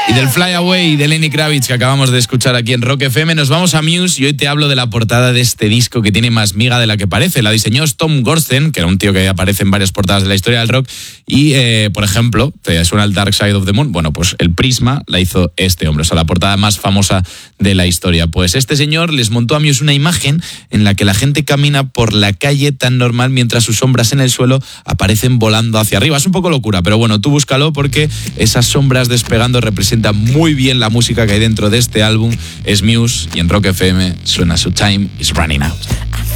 Y del Fly Away de Lenny Kravitz que acabamos de escuchar aquí en Rock FM, nos vamos a Muse y hoy te hablo de la portada de este disco que tiene más miga de la que parece. La diseñó Tom Gorsten, que era un tío que aparece en varias portadas de la historia del rock. Y, por ejemplo, te suena el Dark Side of the Moon. Bueno, pues el prisma la hizo este hombre, o sea, la portada más famosa de la historia. Pues este señor les montó a Muse una imagen en la que la gente camina por la calle tan normal mientras sus sombras en el suelo aparecen volando hacia arriba. Es un poco locura, pero bueno, tú búscalo porque esas sombras despegando representan muy bien la música que hay dentro de este álbum. Es Muse y en Rock FM suena su Time is Running Out.